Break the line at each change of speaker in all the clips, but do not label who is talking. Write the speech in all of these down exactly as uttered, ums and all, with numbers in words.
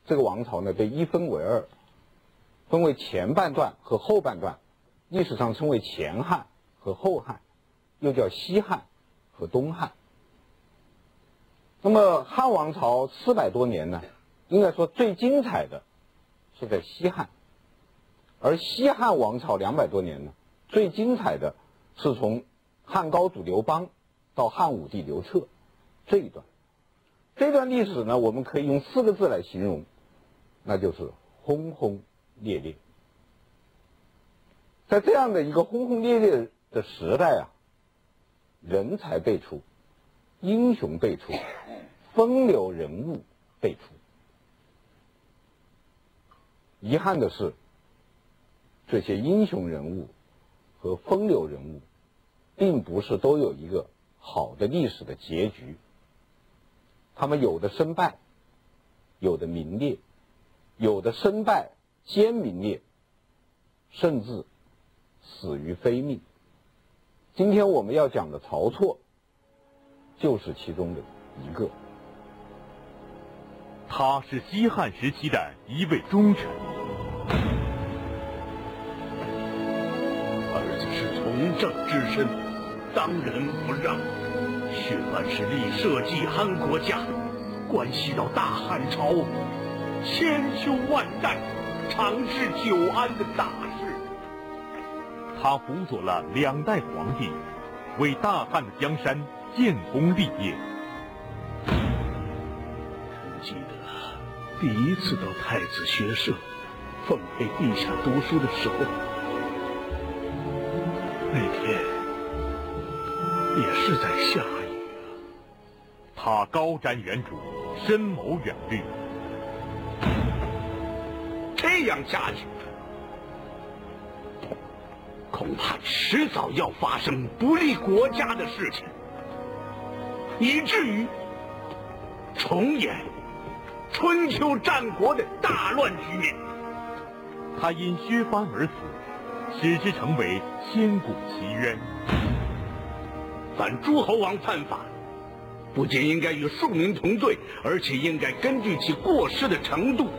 这个王朝呢被一分为二，分为前半段和后半段，历史上称为前汉和后汉，又叫西汉和东汉。那么汉王朝四百多年呢，应该说最精彩的是在西汉，而西汉王朝两百多年呢，最精彩的是从汉高祖刘邦到汉武帝刘彻这一段。这段历史呢，我们可以用四个字来形容，那就是轰轰烈烈。在这样的一个轰轰烈烈的时代啊，人才辈出，英雄辈出，风流人物辈出。遗憾的是，这些英雄人物和风流人物并不是都有一个好的历史的结局，他们有的身败，有的名裂，有的身败兼名裂，甚至死于非命。今天我们要讲的晁错就是其中的一个。
他是西汉时期的一位忠臣，
儿子是从政之身，当仁不让。薛范是立社稷安国家，关系到大汉朝千秋万代、长治久安的大事。
他辅佐了两代皇帝，为大汉的江山建功立业。
记得第一次到太子学社奉陪陛下读书的时候，那天也是在下雨啊。
他高瞻远瞩，深谋远虑。
这样下去，恐怕迟早要发生不利国家的事情，以至于重演春秋战国的大乱局面。
他因削藩而死，使之成为千古奇冤。
反诸侯王犯法，不仅应该与庶民同罪，而且应该根据其过失的程度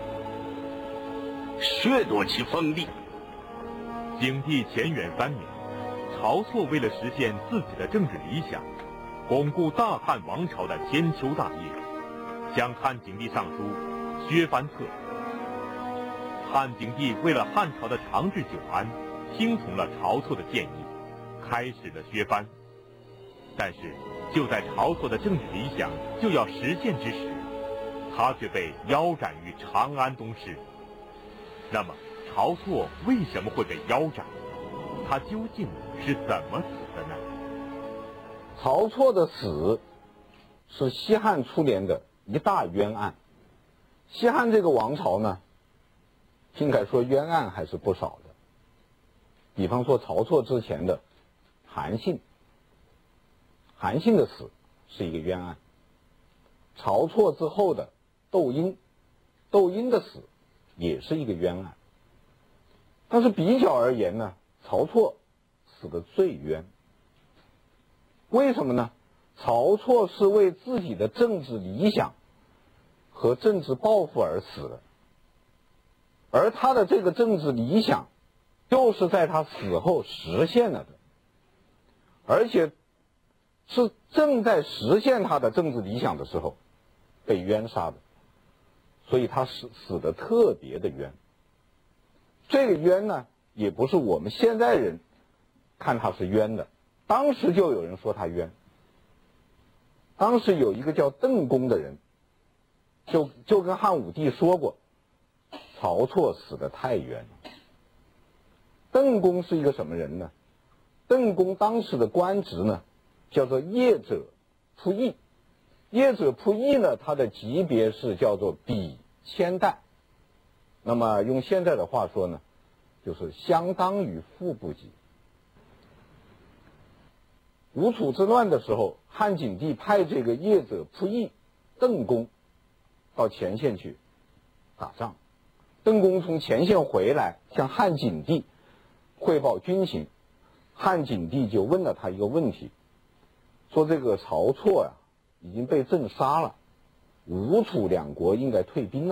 削夺其封地。
景帝乾元三年，晁错为了实现自己的政治理想，巩固大汉王朝的千秋大业，向汉景帝上书削藩策。汉景帝为了汉朝的长治久安，听从了晁错的建议，开始了削藩。但是就在晁错的政治理想就要实现之时，他却被腰斩于长安东市。那么晁错为什么会被腰斩？他究竟是怎么死的呢？
晁错的死是西汉初年的一大冤案。西汉这个王朝呢，应该说冤案还是不少的。比方说晁错之前的韩信，韩信的死是一个冤案。晁错之后的窦婴，窦婴的死也是一个冤案。但是比较而言呢，晁错死得最冤。为什么呢？晁错是为自己的政治理想和政治抱负而死的，而他的这个政治理想就是在他死后实现了的，而且是正在实现他的政治理想的时候被冤杀的，所以他死死得特别的冤。这个冤呢，也不是我们现在人看他是冤的，当时就有人说他冤。当时有一个叫邓公的人，就就跟汉武帝说过，晁错死得太冤了。邓公是一个什么人呢？邓公当时的官职呢，叫做业者仆役。业者仆役呢，他的级别是叫做比千担。那么用现在的话说呢，就是相当于副部级。吴楚之乱的时候，汉景帝派这个业者仆役邓公到前线去打仗。邓公从前线回来，向汉景帝汇报军情。汉景帝就问了他一个问题，说这个晁错呀、啊、已经被朕杀了，吴楚两国应该退兵了。